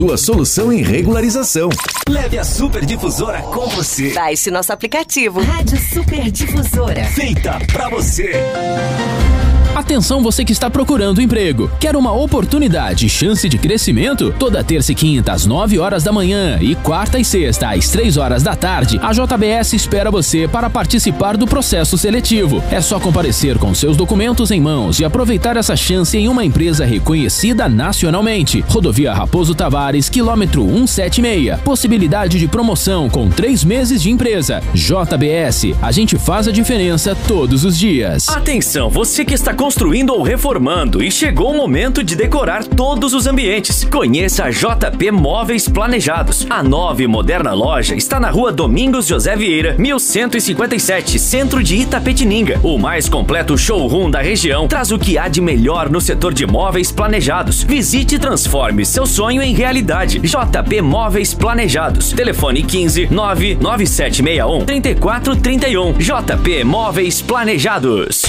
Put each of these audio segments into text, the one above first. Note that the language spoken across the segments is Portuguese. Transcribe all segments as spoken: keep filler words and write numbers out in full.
Sua solução em regularização. Leve a Super Difusora com você. Baixe nosso aplicativo Rádio Super Difusora. Feita pra você. Atenção, você que está procurando emprego. Quer uma oportunidade e chance de crescimento? Toda terça e quinta às nove horas da manhã e quarta e sexta às três horas da tarde, a J B S espera você para participar do processo seletivo. É só comparecer com seus documentos em mãos e aproveitar essa chance em uma empresa reconhecida nacionalmente. Rodovia Raposo Tavares, quilômetro cento e setenta e seis. Possibilidade de promoção com três meses de empresa. J B S, a gente faz a diferença todos os dias. Atenção, você que está construindo ou reformando e chegou o momento de decorar todos os ambientes. Conheça a J P Móveis Planejados. A nova e moderna loja está na rua Domingos José Vieira, mil cento e cinquenta e sete, centro de Itapetininga. O mais completo showroom da região traz o que há de melhor no setor de móveis planejados. Visite e transforme seu sonho em realidade. J P Móveis Planejados. Telefone quinze, nove nove sete seis um, três quatro três um. J P Móveis Planejados.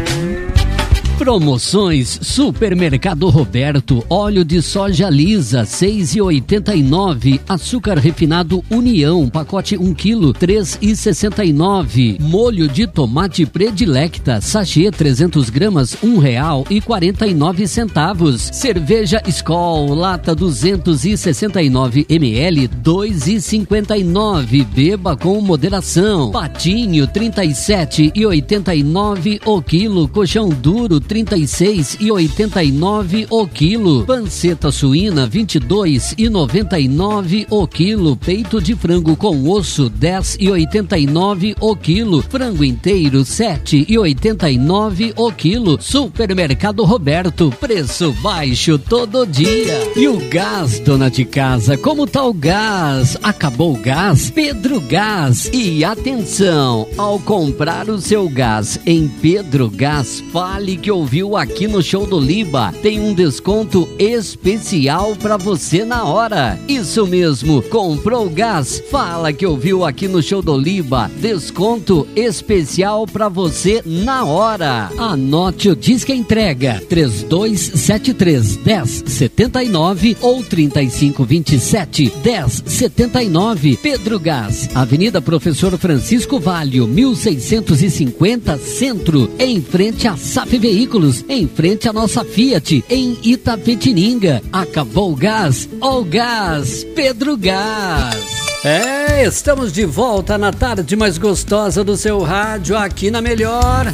Promoções Supermercado Roberto, óleo de soja lisa seis reais e oitenta e nove, açúcar refinado União, pacote um quilo, três reais e sessenta e nove, molho de tomate Predilecta, sachê trezentos gramas, um real e quarenta e nove centavos, cerveja Skol, lata duzentos e sessenta e nove mililitros, dois reais e cinquenta e nove, beba com moderação, patinho trinta e sete reais e oitenta e nove o quilo, colchão duro trinta e seis reais e oitenta e nove o quilo, panceta suína vinte e dois reais e noventa e nove o quilo, peito de frango com osso dez reais e oitenta e nove o quilo, frango inteiro sete reais e oitenta e nove o quilo. Supermercado Roberto, preço baixo todo dia. E o gás, dona de casa, como tá o gás? Acabou o gás? Pedro Gás. E atenção, ao comprar o seu gás em Pedro Gás, fale que ouviu aqui no Show do Liba, tem um desconto especial pra você na hora. Isso mesmo, comprou gás, fala que ouviu aqui no Show do Liba, desconto especial pra você na hora. Anote o Disque Entrega três dois sete três, um zero sete nove ou trinta e cinco vinte e sete, dez setenta e nove. Pedro Gás, Avenida Professor Francisco Valho, mil seiscentos e cinquenta, Centro, em frente a S A F Veículos. Em frente à nossa Fiat, em Itapetininga. Acabou o gás? O gás, Pedro Gás. É, estamos de volta na tarde mais gostosa do seu rádio, aqui na Melhor.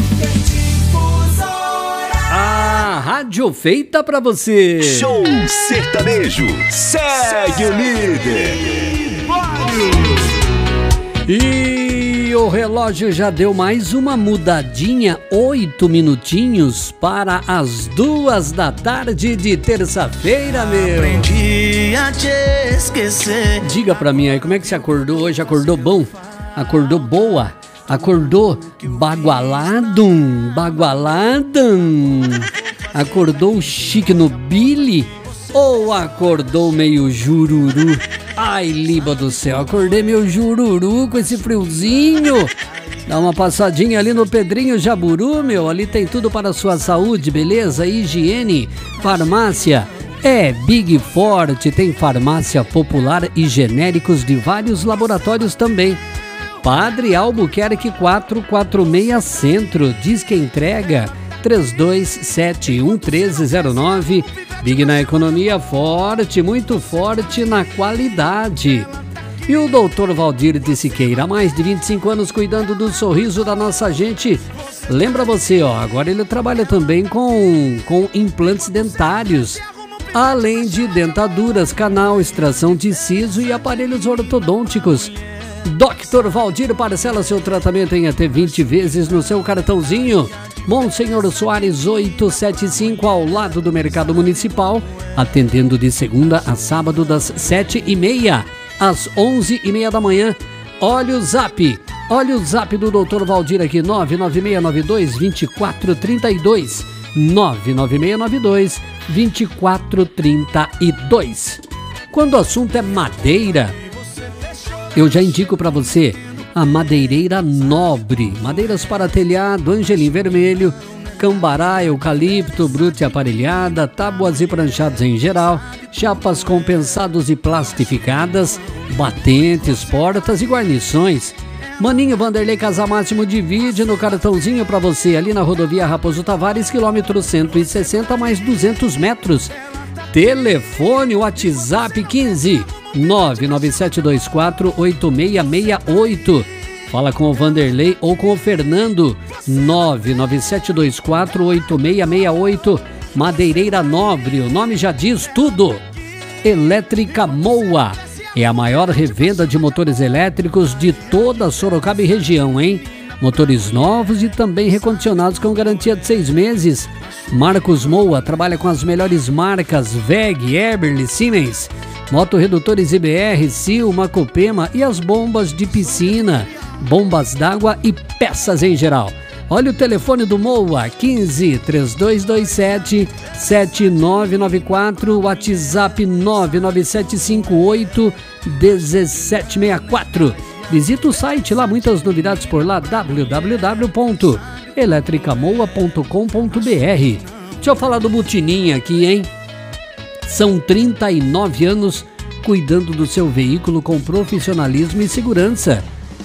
A rádio feita pra você. Show Sertanejo, segue o líder. E o relógio já deu mais uma mudadinha, oito minutinhos para as duas da tarde de terça-feira, meu. Aprendi a te esquecer. Diga pra mim aí, como é que você acordou hoje? Acordou bom? Acordou boa? Acordou bagualado? Bagualada? Acordou chique no Billy? Ou acordou meio jururu? Ai, Liba do céu, acordei meio jururu com esse friozinho. Dá uma passadinha ali no Pedrinho Jaburu, meu. Ali tem tudo para a sua saúde, beleza? Higiene, farmácia. É Big Forte, tem farmácia popular e genéricos de vários laboratórios também. Padre Albuquerque quatrocentos e quarenta e seis Centro, diz que entrega três dois sete um três zero nove. Big na economia, forte, muito forte na qualidade. E o doutor Valdir de Siqueira, há mais de vinte e cinco anos cuidando do sorriso da nossa gente. Lembra você, ó, agora ele trabalha também com, com implantes dentários, além de dentaduras, canal, extração de siso e aparelhos ortodônticos. doutor Valdir parcela seu tratamento em até vinte vezes no seu cartãozinho. Monsenhor Soares oitocentos e setenta e cinco, ao lado do Mercado Municipal, atendendo de segunda a sábado das sete e meia às onze e meia da manhã. Olha o zap, olha o zap do doutor Valdir aqui, nove nove seis nove dois, dois quatro três dois, nove nove seis nove dois, dois quatro três dois. Quando o assunto é madeira, eu já indico para você a Madeireira Nobre. Madeiras para telhado, Angelim Vermelho, cambará, eucalipto, bruta e aparelhada, tábuas e pranchados em geral, chapas compensados e plastificadas, batentes, portas e guarnições. Maninho Vanderlei Casamáximo divide no cartãozinho para você ali na rodovia Raposo Tavares, quilômetro cento e sessenta mais duzentos metros. Telefone WhatsApp quinze nove nove sete dois quatro oito seis seis oito. Fala com o Vanderlei ou com o Fernando, nove nove sete dois quatro oito seis seis oito. Madeireira Nobre, o nome já diz tudo. Elétrica Moa, é a maior revenda de motores elétricos de toda a Sorocaba e região, hein? Motores novos e também recondicionados com garantia de seis meses. Marcos Moa trabalha com as melhores marcas W E G, Eberle, Siemens, motorredutores I B R, Sil, Macopema e as bombas de piscina, bombas d'água e peças em geral. Olha o telefone do Moa, quinze, três dois dois sete, sete nove nove quatro, WhatsApp nove nove sete cinco oito um sete seis quatro. Visita o site lá, muitas novidades por lá, w w w ponto eletricamoa ponto com ponto b r. Deixa eu falar do Butininha aqui, hein? São trinta e nove anos cuidando do seu veículo com profissionalismo e segurança.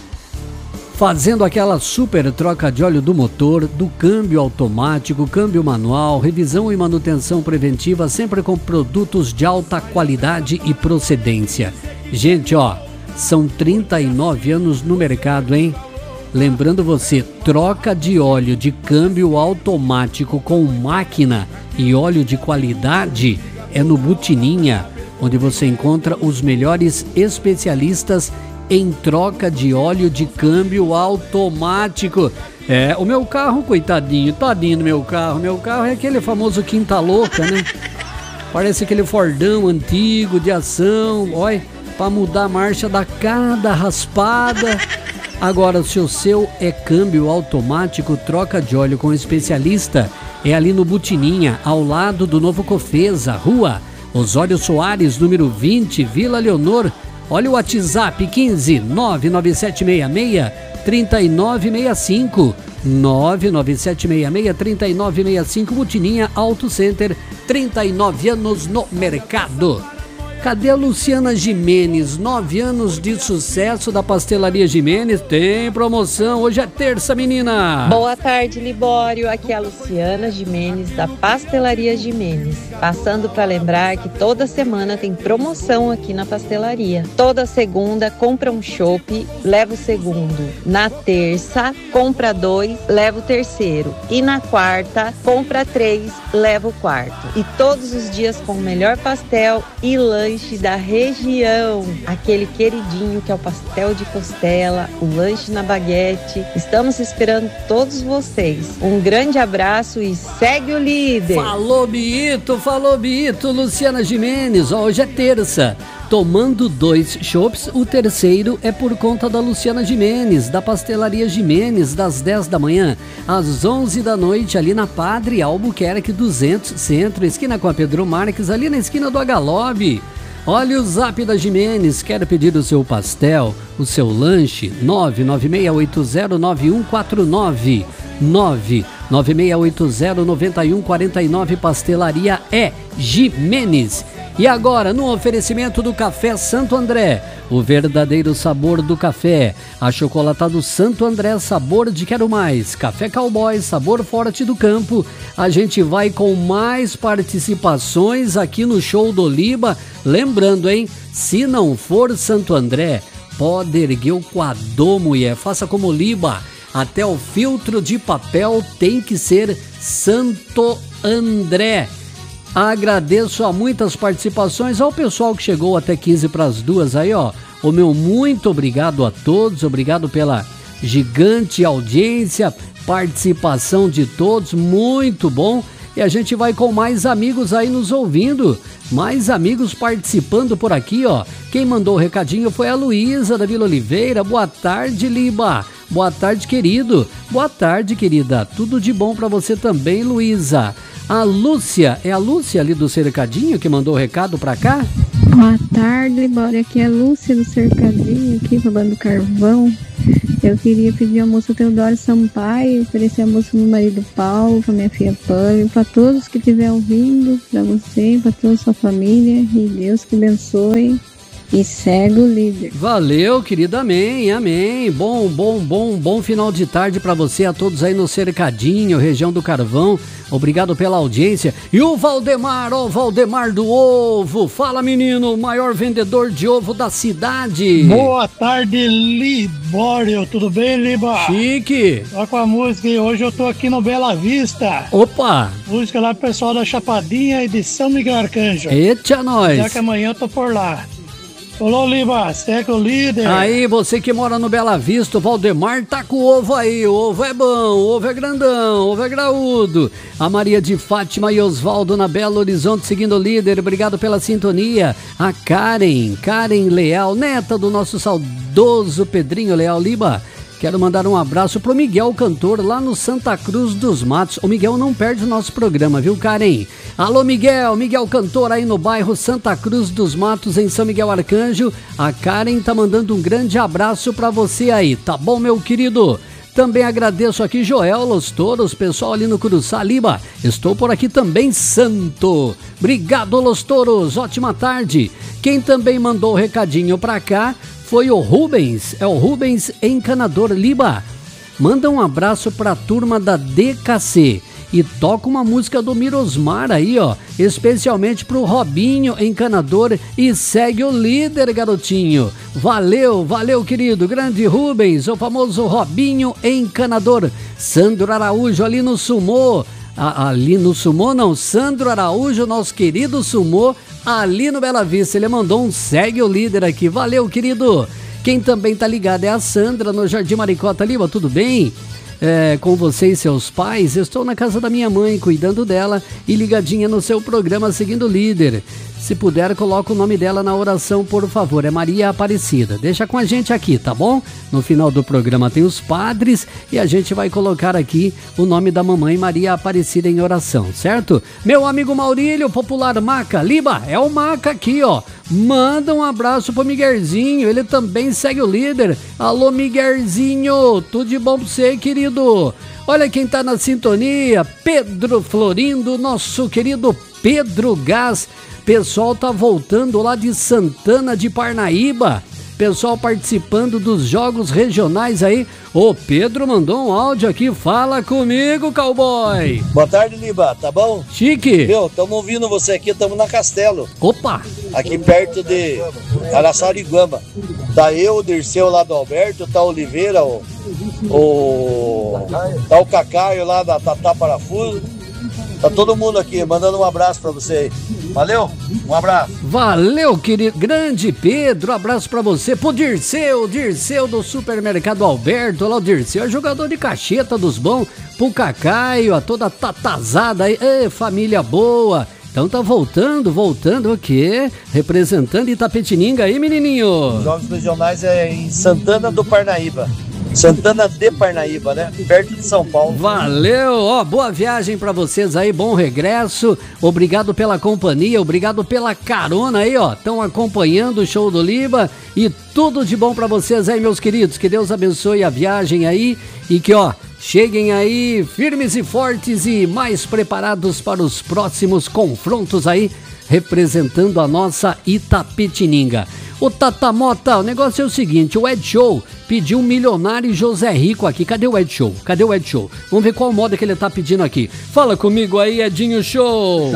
Fazendo aquela super troca de óleo do motor, do câmbio automático, câmbio manual, revisão e manutenção preventiva, sempre com produtos de alta qualidade e procedência. Gente, ó, são trinta e nove anos no mercado, hein? Lembrando você, troca de óleo de câmbio automático com máquina e óleo de qualidade é no Butininha, onde você encontra os melhores especialistas em troca de óleo de câmbio automático. É, o meu carro, coitadinho, tadinho do meu carro. Meu carro é aquele famoso quinta louca, né? Parece aquele Fordão antigo de ação, olha, para mudar a marcha dá cada raspada. Agora, se o seu é câmbio automático, troca de óleo com especialista, é ali no Butininha, ao lado do Novo Cofesa, Rua Osório Soares, número vinte, Vila Leonor. Olha o WhatsApp quinze, nove nove sete seis seis, três nove seis cinco, nove nove sete seis seis, três nove seis cinco, Butininha Auto Center, trinta e nove anos no mercado. Cadê a Luciana Gimenez? Nove anos de sucesso da Pastelaria Gimenez. Tem promoção. Hoje é terça, menina. Boa tarde, Libório. Aqui é a Luciana Gimenez da Pastelaria Gimenez. Passando para lembrar que toda semana tem promoção aqui na pastelaria. Toda segunda, compra um chopp, leva o segundo. Na terça, compra dois, leva o terceiro. E na quarta, compra três, leva o quarto. E todos os dias com o melhor pastel e lanche da região, aquele queridinho que é o pastel de costela, o lanche na baguete. Estamos esperando todos vocês. Um grande abraço e segue o líder. Falou, Bito, falou, Bito. Luciana Gimenez, hoje é terça. Tomando dois chopps, o terceiro é por conta da Luciana Gimenez, da Pastelaria Gimenez, das dez da manhã às onze da noite, ali na Padre Albuquerque duzentos, Centro, esquina com a Pedro Marques, ali na esquina do Agalobe. Olha o zap da Gimenez, quer pedir o seu pastel, o seu lanche, nove nove seis oito zero nove um quatro nove, nove nove seis oito zero nove um quatro nove, Pastelaria é Gimenez. E agora, no oferecimento do Café Santo André, o verdadeiro sabor do café. Achocolatado Santo André, sabor de quero mais. Café Cowboy, sabor forte do campo. A gente vai com mais participações aqui no Show do Liba. Lembrando, hein, se não for Santo André, pode erguer o quadô, mulher. Faça como Liba. Até o filtro de papel tem que ser Santo André. Agradeço a muitas participações, ao pessoal que chegou até quinze para as duas aí, ó. O meu muito obrigado a todos, obrigado pela gigante audiência, participação de todos, muito bom. E a gente vai com mais amigos aí nos ouvindo, mais amigos participando por aqui, ó. Quem mandou o recadinho foi a Luísa da Vila Oliveira. Boa tarde, Liba. Boa tarde, querido. Boa tarde, querida. Tudo de bom para você também, Luísa. A Lúcia, é a Lúcia ali do Cercadinho que mandou o recado pra cá? Boa tarde, Libório. Aqui é a Lúcia do Cercadinho, aqui roubando carvão. Eu queria pedir a música Teodoro Sampaio, oferecer a música pro meu marido Paulo, pra minha filha Pânia, pra todos que estiverem ouvindo, pra você, pra toda a sua família, e Deus que abençoe. E segue o líder. Valeu, querida, amém, amém. Bom, bom, bom, bom final de tarde pra você, a todos aí no Cercadinho, região do Carvão. Obrigado pela audiência. E o Valdemar, ó, o Valdemar do Ovo. Fala, menino, o maior vendedor de ovo da cidade. Boa tarde, Libório. Tudo bem, Liba? Chique. Só com a música e hoje eu tô aqui no Bela Vista. Opa. Música lá pro pessoal da Chapadinha e de São Miguel Arcanjo. Eita, nós. Já que amanhã eu tô por lá. Olá, Liba, segue o líder. Aí, você que mora no Bela Vista, o Valdemar tá com o ovo aí. O ovo é bom, o ovo é grandão, o ovo é graúdo. A Maria de Fátima e Osvaldo na Belo Horizonte seguindo o líder. Obrigado pela sintonia. A Karen, Karen Leal, neta do nosso saudoso Pedrinho Leal. Liba, quero mandar um abraço pro Miguel Cantor lá no Santa Cruz dos Matos. O Miguel não perde o nosso programa, viu, Karen? Alô, Miguel, Miguel Cantor aí no bairro Santa Cruz dos Matos, em São Miguel Arcanjo. A Karen tá mandando um grande abraço pra você aí, tá bom, meu querido? Também agradeço aqui Joel Los Toros, pessoal ali no Curuçá, Liba. Estou por aqui também, Santo. Obrigado, Los Toros, ótima tarde. Quem também mandou o recadinho pra cá foi o Rubens, é o Rubens Encanador, Liba. Manda um abraço pra turma da D K C. E toca uma música do Mirosmar aí, ó, especialmente pro Robinho Encanador, e segue o líder, garotinho. Valeu, valeu, querido, grande Rubens, o famoso Robinho Encanador. Sandro Araújo ali no Sumô, a, ali no Sumô não, Sandro Araújo, nosso querido Sumô, ali no Bela Vista, ele mandou um segue o líder aqui, valeu, querido. Quem também tá ligado é a Sandra no Jardim Maricota. Lima, tudo bem? É, com você e seus pais, estou na casa da minha mãe, cuidando dela e ligadinha no seu programa Seguindo o Líder. Se puder, coloca o nome dela na oração, por favor. É Maria Aparecida. Deixa com a gente aqui, tá bom? No final do programa tem os padres e a gente vai colocar aqui o nome da mamãe Maria Aparecida em oração, certo? Meu amigo Maurílio, popular Maca, Liba, é o Maca aqui, ó. Manda um abraço pro Miguelzinho, ele também segue o líder. Alô, Miguelzinho, tudo de bom pra você, querido. Olha quem tá na sintonia, Pedro Florindo, nosso querido Pedro Gás. Pessoal tá voltando lá de Santana de Parnaíba. Pessoal participando dos jogos regionais aí. O Pedro mandou um áudio aqui. Fala comigo, cowboy. Boa tarde, Liba. Tá bom? Chique. Meu, estamos ouvindo você aqui. Estamos na Castelo. Opa. Aqui perto de Araçariguama. Tá eu, o Dirceu lá do Alberto. Tá o Oliveira, o, o... Tá o Cacaio lá da Tatá Parafuso. Tá todo mundo aqui, mandando um abraço pra você aí. Valeu, um abraço. Valeu, querido. Grande Pedro, abraço pra você. Pro Dirceu, Dirceu do Supermercado Alberto. Lá o Dirceu é jogador de cacheta dos bons. Pro Cacaio, a toda tatazada aí. Ei, família boa. Então tá voltando, voltando o quê? Representando Itapetininga aí, menininho. Os jogos regionais é em Santana do Parnaíba. Santana de Parnaíba, né? Perto de São Paulo. Valeu, ó, boa viagem pra vocês aí, bom regresso. Obrigado pela companhia, obrigado pela carona aí, ó. Estão acompanhando o show do Liba e tudo de bom pra vocês aí, meus queridos. Que Deus abençoe a viagem aí e que, ó, cheguem aí firmes e fortes e mais preparados para os próximos confrontos aí, representando a nossa Itapetininga. O Tata Mota, o negócio é o seguinte, o Ed Show pediu um milionário José Rico aqui. Cadê o Ed Show? Cadê o Ed Show? Vamos ver qual moda que ele tá pedindo aqui. Fala comigo aí, Edinho Show.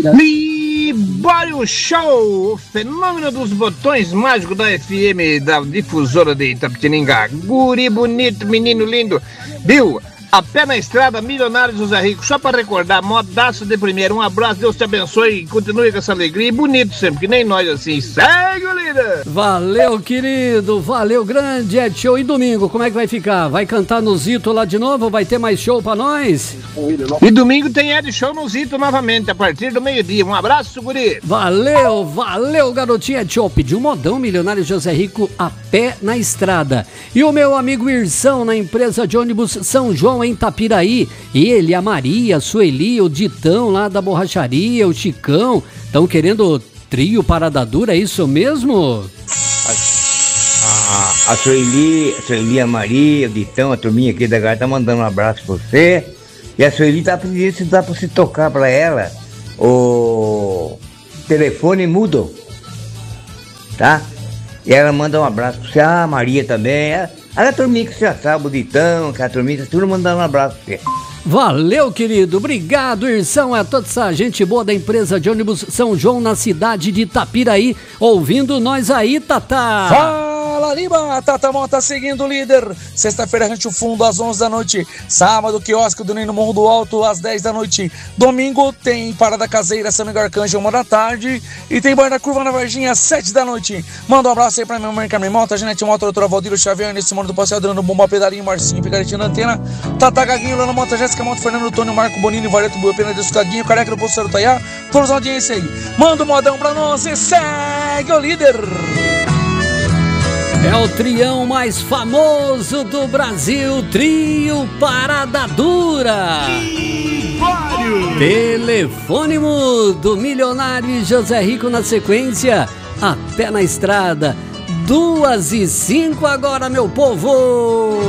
Libório Show, o fenômeno dos botões mágicos da F M, da difusora de Itapetininga. Guri bonito, menino lindo. Viu? A pé na estrada, milionário José Rico. Só pra recordar, modaço de primeiro. Um abraço, Deus te abençoe e continue com essa alegria. E bonito sempre, que nem nós assim. Segue o líder! Valeu, querido. Valeu, grande Ed Show. E domingo, como é que vai ficar? Vai cantar no Zito lá de novo? Vai ter mais show pra nós? E domingo tem Ed Show no Zito novamente, a partir do meio-dia. Um abraço, guri! Valeu, valeu, garotinho Ed Show. Pediu um modão, milionário José Rico, a pé na estrada. E o meu amigo Irsão, na empresa de ônibus São João, em Tapiraí, ele, a Maria, a Sueli, o Ditão lá da borracharia, o Chicão, estão querendo trio Parada Dura, é isso mesmo? Ah, A Sueli, a Sueli, a Maria, o Ditão, a turminha aqui da Gata tá mandando um abraço pra você. E a Sueli tá pedindo se dá pra você tocar pra ela o telefone mudo, tá? E ela manda um abraço pra você. Ah, a Maria também. Ela, ela é a turminha que você já sabe, o Ditão, que a turminha, tá tudo mandando um abraço pra você. Valeu, querido. Obrigado, Irsão. É toda essa gente boa da empresa de ônibus São João na cidade de Itapiraí, ouvindo nós aí, Tatá. Fala, Lima. Tata Mota seguindo o líder. Sexta-feira, Rancho Fundo, às onze da noite. Sábado, quiosque do Nino Morro do Alto, às dez da noite. Domingo, tem Parada Caseira, São Miguel Arcanjo, uma da tarde. E tem Bar da Curva na Varginha, às sete da noite. Manda um abraço aí pra minha mãe, Carmen Mota, Janete Mota, doutora Valdir, Xavier, nesse mundo do passeio, dando bomba, pedalinho, Marcinho, Picaretinho na antena. Tata Gaguinho, Lana Mota, Jéssica Mota, Fernando Tônio, Marco Bonini, Vareto, Buepena, Deus Gaguinho, Careca do Poço Taiá. Todos na audiência aí. Manda um modão pra nós e segue o líder. É o trião mais famoso do Brasil, Trio Parada Dura. Telefone mudo, Milionário e José Rico na sequência, a pé na estrada, duas e cinco agora, meu povo.